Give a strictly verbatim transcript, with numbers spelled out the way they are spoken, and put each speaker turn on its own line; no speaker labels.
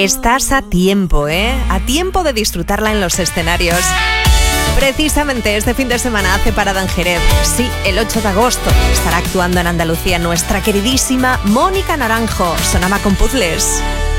Estás a tiempo, ¿eh? A tiempo de disfrutarla en los escenarios. Precisamente este fin de semana hace parada en Jerez. Sí, el ocho de agosto estará actuando en Andalucía nuestra queridísima Mónica Naranjo. Sonama con Puzzles.